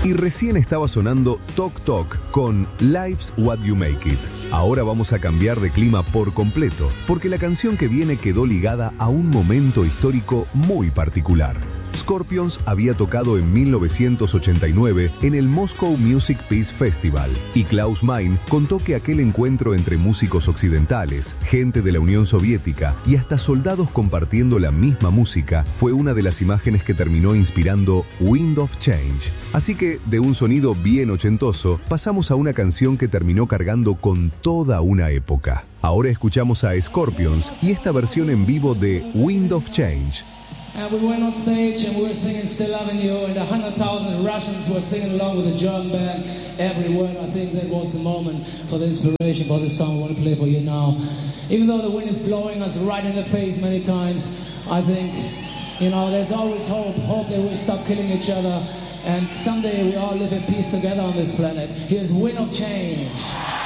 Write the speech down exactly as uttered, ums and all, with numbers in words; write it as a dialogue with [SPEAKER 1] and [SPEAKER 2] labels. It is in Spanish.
[SPEAKER 1] Y recién estaba sonando Tok Tok con Life's What You Make It. Ahora vamos a cambiar de clima por completo, porque la canción que viene quedó ligada a un momento histórico muy particular. Scorpions había tocado en mil novecientos ochenta y nueve en el Moscow Music Peace Festival y Klaus Meine contó que aquel encuentro entre músicos occidentales, gente de la Unión Soviética y hasta soldados compartiendo la misma música fue una de las imágenes que terminó inspirando Wind of Change. Así que, de un sonido bien ochentoso, pasamos a una canción que terminó cargando con toda una época. Ahora escuchamos a Scorpions y esta versión en vivo de Wind of Change.
[SPEAKER 2] And we went on stage and we were singing Still Loving You, and a hundred thousand Russians were singing along with the German band. Every word, I think that was the moment for the inspiration for the song I want to play for you now. Even though the wind is blowing us right in the face many times, I think, you know, there's always hope. Hope that we stop killing each other, and someday we all live in peace together on this planet. Here's Wind of Change.